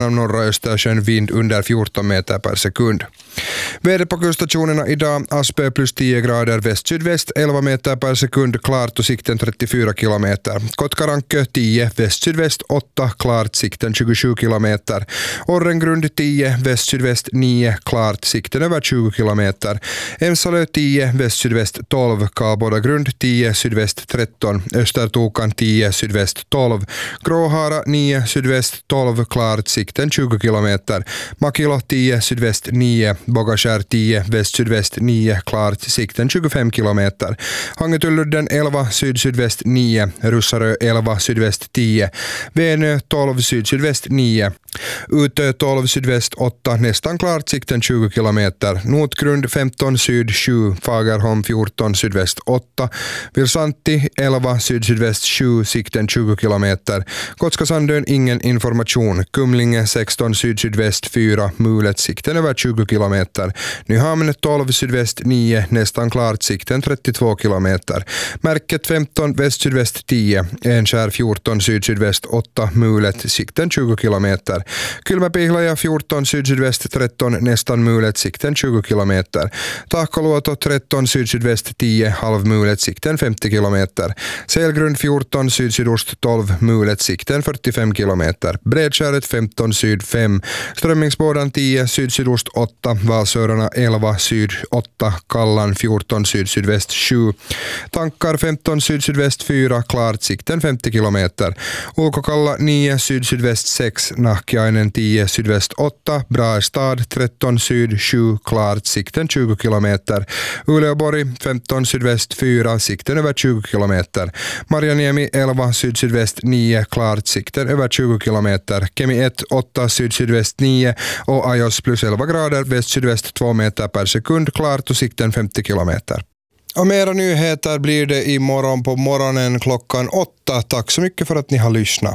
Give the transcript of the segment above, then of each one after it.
norra Östersjön vind under 14 meter per sekund. Väder på kuststationerna idag: Aspö plus 10 grader väst-sydväst, 11 meter per sekund, klart och sikten 34 kilometer. Kotkarankö 10 väst-sydväst, 8 klart, sikten 27 kilometer. Orrengrund 10 väst-sydväst, 9 klart, sikten över 20 kilometer. Emsalö 10 väst-sydväst, 12 Kabodagrund 10 sydväst 13, Östertokan 10 sydväst 12, Gråhara 9 sydväst 12 klart, sikten 20 kilometer. Makilo 10 sydväst 9, Bogaskär 10 väst-sydväst 9 klart, sikten 25 kilometer. Hangetulludden 11 syd-sydväst 9, Russarö 11 sydväst 10, Venö 12 syd-sydväst 9, Utö 12 sydväst 8, nästan klart, sikten 20 kilometer. Notgrund 15 syd 7, Fagerholm 14 sydväst 8, Virsanti 11 syd-sydväst 7, sikten 20 kilometer. Gotskasandön ingen information. Kumlinge 16 syd-sydväst 4, Mulet, sikten över 20 kilometer. Nyhamn 12 sydväst 9, nästan klart, sikten 32 kilometer. Märket 15 väst-sydväst 10, Enskär 14 syd-sydväst 8, Mulet, sikten 20 kilometer. Kylmäpihlaja 14 syd-sydväst 13, nästan Mulet, sikten 20 kilometer. Tahkoluoto 13 syd-sydväst 10, halvmulet, sikten 50 kilometer. Selgrund 14 syd-sydost 12, Mulet, sikten 45 kilometer. Bredskäret 15 syd 5, Strömmingsbådan 10 syd-sydost 8, Valsörarna 11 syd 8, Kallan 14 syd-sydväst 7, Tankar 15 syd-sydväst 4, klart, sikten 50 kilometer. Ulkokalla 9 syd-sydväst 6, Nahkiainen 10 sydväst 8, Braestad 13 syd 7, klart, sikten 20 kilometer. Uleåborg 15 sydväst 4, sikten över 20 kilometer. Marjaniemi 11 syd-sydväst 9, klart, sikten över 20 kilometer. Kemi 1 8 syd-sydväst 9 och Ajos plus 11 grader väst-sydväst 2 meter per sekund, klart och sikten 50 kilometer. Och mera nyheter blir det imorgon på morgonen klockan 8. Tack så mycket för att ni har lyssnat.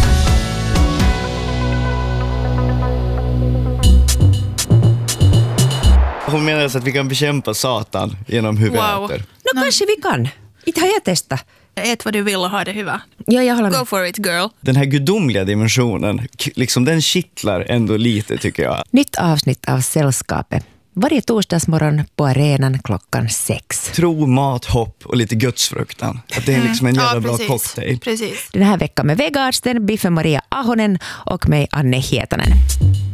Hon menar alltså att vi kan bekämpa Satan genom hur vi äter. Kanske vi kan. Inte har jag testat. Ät vad du vill och ha det hyvä. Ja, jag håller med. Go for it, girl. Den här gudomliga dimensionen, liksom den kittlar ändå lite, tycker jag. Nytt avsnitt av Sällskapet. Varje torsdagsmorgon på arenan klockan 6. Tro, mat, hopp och lite gudsfruktan. Att det är liksom en jävla bra cocktail. Precis. Den här veckan med Vegarsten, Biffe Maria Ahonen och mig, Anne Hietanen.